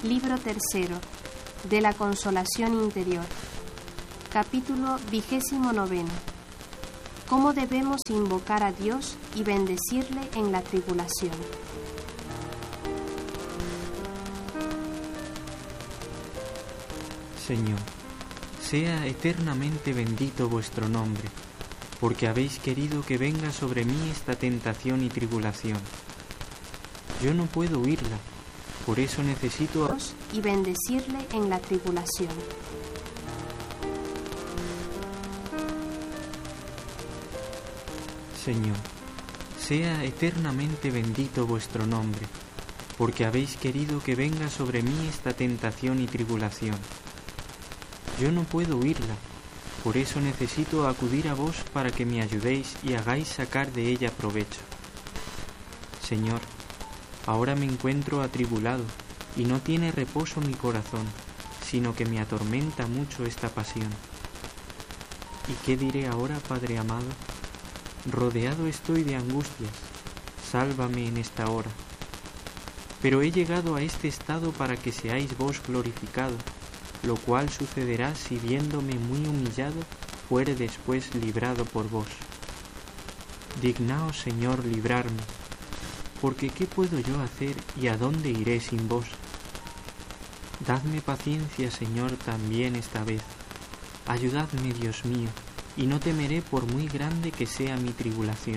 Libro tercero de la Consolación Interior. Capítulo 29. ¿Cómo debemos invocar a Dios y bendecirle en la tribulación? Señor, sea eternamente bendito vuestro nombre, porque habéis querido que venga sobre mí esta tentación y tribulación. Yo no puedo huirla, por eso necesito a Dios y bendecirle en la tribulación. Señor, sea eternamente bendito vuestro nombre, porque habéis querido que venga sobre mí esta tentación y tribulación. Yo no puedo huirla, por eso necesito acudir a vos para que me ayudéis y hagáis sacar de ella provecho. Señor, ahora me encuentro atribulado y no tiene reposo mi corazón, sino que me atormenta mucho esta pasión. ¿Y qué diré ahora, Padre amado? Rodeado estoy de angustias, sálvame en esta hora. Pero he llegado a este estado para que seáis vos glorificado, lo cual sucederá si viéndome muy humillado, fuere después librado por vos. Dignaos, Señor, librarme, porque ¿qué puedo yo hacer y a dónde iré sin vos? Dadme paciencia, Señor, también esta vez. Ayudadme, Dios mío, y no temeré por muy grande que sea mi tribulación.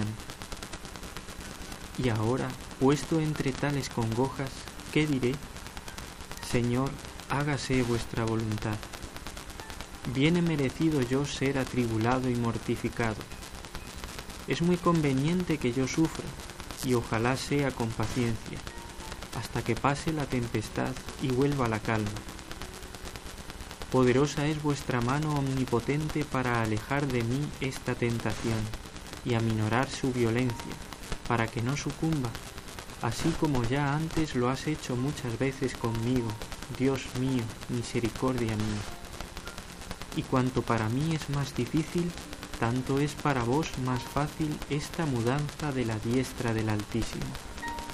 Y ahora, puesto entre tales congojas, ¿qué diré? Señor, hágase vuestra voluntad. Bien he merecido yo ser atribulado y mortificado. Es muy conveniente que yo sufra, y ojalá sea con paciencia, hasta que pase la tempestad y vuelva la calma. Poderosa es vuestra mano omnipotente para alejar de mí esta tentación y aminorar su violencia, para que no sucumba, así como ya antes lo has hecho muchas veces conmigo, Dios mío, misericordia mía. Y cuanto para mí es más difícil, tanto es para vos más fácil esta mudanza de la diestra del Altísimo.